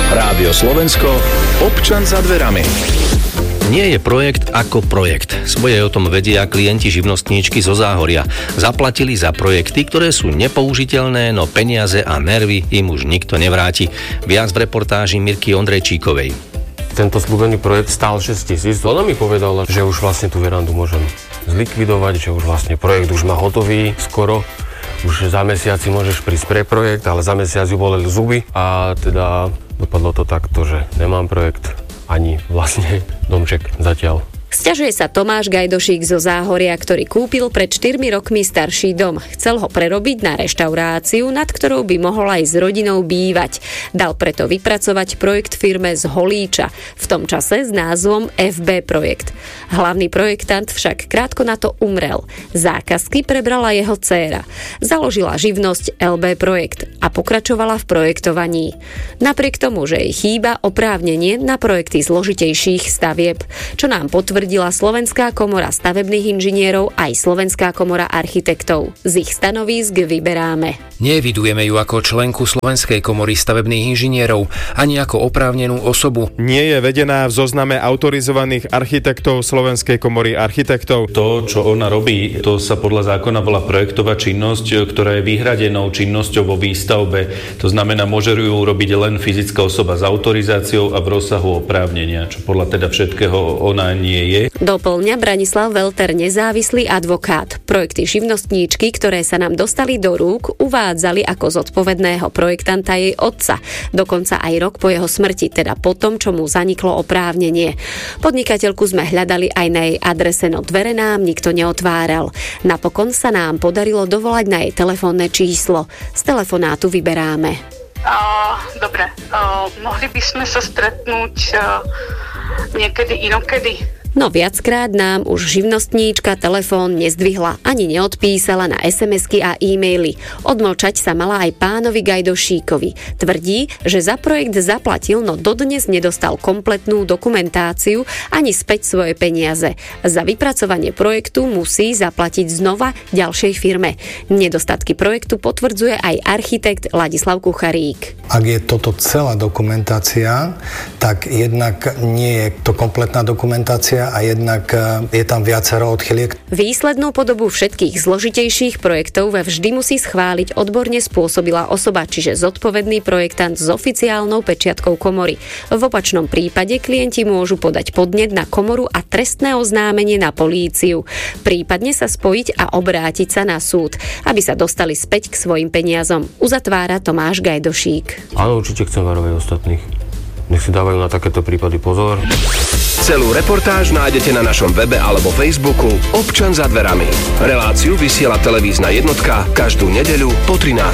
Rádio Slovensko, občan za dverami. Nie je projekt ako projekt. Svoje o tom vedia klienti živnostníčky zo Záhoria. Zaplatili za projekty, ktoré sú nepoužiteľné, no peniaze a nervy im už nikto nevráti. Viac v reportáži Mirky Ondrejčíkovej. Tento sľúbený projekt stál 6 000. Ona mi povedala, že už vlastne tú verandu môžem zlikvidovať, že už vlastne projekt už má hotový skoro. Už za mesiac si môžeš prísť pre projekt, ale za mesiac ju boleli zuby a teda dopadlo to takto, že nemám projekt ani vlastne domček zatiaľ. Sťažuje sa Tomáš Gajdošík zo Záhoria, ktorý kúpil pred 4 rokmi starší dom. Chcel ho prerobiť na reštauráciu, nad ktorou by mohol aj s rodinou bývať. Dal preto vypracovať projekt firme z Holíča, v tom čase s názvom FB Projekt. Hlavný projektant však krátko na to umrel. Zákazky prebrala jeho dcéra. Založila živnosť LB Projekt a pokračovala v projektovaní. Napriek tomu, že jej chýba oprávnenie na projekty zložitejších stavieb, čo nám potvrdila Slovenská komora stavebných inžinierov aj Slovenská komora architektov. Z ich stanovísk vyberáme. Neevidujeme ju ako členku Slovenskej komory stavebných inžinierov, ani ako oprávnenú osobu. Nie je vedená v zozname autorizovaných architektov Slovenskej komory architektov. To, čo ona robí, to sa podľa zákona volá projektová činnosť, ktorá je vyhradenou činnosťou vo výstavbe. To znamená, môže ju robiť len fyzická osoba s autorizáciou a v rozsahu oprávnenia, čo podľa teda všetkého ona nie je. Doplňa Branislav Welter, nezávislý advokát. Projekty živnostníčky, ktoré sa nám dostali do rúk, uvádzali ako zodpovedného projektanta jej otca. Dokonca aj rok po jeho smrti, teda po tom, čo mu zaniklo oprávnenie. Podnikateľku sme hľadali aj na jej adrese, no dvere nám nikto neotváral. Napokon sa nám podarilo dovolať na jej telefónne číslo. Z telefonátu vyberáme. Dobre, mohli by sme sa stretnúť niekedy inokedy? No viackrát nám už živnostníčka telefón nezdvihla, ani neodpísala na SMS-ky a e-maily. Odmlčať sa mala aj pánovi Gajdošíkovi. Tvrdí, že za projekt zaplatil, no dodnes nedostal kompletnú dokumentáciu ani späť svoje peniaze. Za vypracovanie projektu musí zaplatiť znova ďalšej firme. Nedostatky projektu potvrdzuje aj architekt Ladislav Kucharík. Ak je toto celá dokumentácia, tak jednak nie je to kompletná dokumentácia a jednak je tam viacero odchyliek. Výslednú podobu všetkých zložitejších projektov vždy musí schváliť odborne spôsobilá osoba, čiže zodpovedný projektant s oficiálnou pečiatkou komory. V opačnom prípade klienti môžu podať podnet na komoru a trestné oznámenie na políciu. Prípadne sa spojiť a obrátiť sa na súd, aby sa dostali späť k svojim peniazom. Uzatvára Tomáš Gajdošík. Áno, určite chcem varovať ostatných. Nech si dávajú na takéto prípady pozor. Celú reportáž nájdete na našom webe alebo Facebooku Občan za dverami. Reláciu vysiela televízna jednotka každú nedeľu po 13.